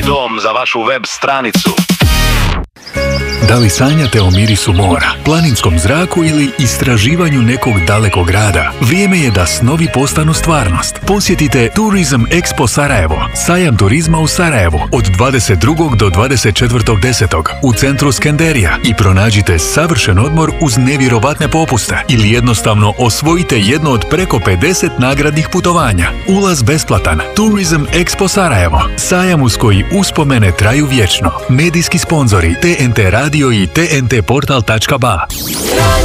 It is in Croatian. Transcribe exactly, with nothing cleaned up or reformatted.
dom za vašu web stranicu. Da li sanjate o mirisu mora, planinskom zraku ili istraživanju nekog dalekog grada? Vrijeme je da snovi postanu stvarnost. Posjetite Tourism Expo Sarajevo, sajam turizma u Sarajevu, od dvadeset drugog do dvadeset četvrtog desetog u centru Skenderija i pronađite savršen odmor uz nevjerovatne popuste ili jednostavno osvojite jedno od preko pedeset nagradnih putovanja. Ulaz besplatan. Tourism Expo Sarajevo, sajam uz koji uspomene traju vječno. Medijski sponzori T N T Radio i T N T portal tačka ba.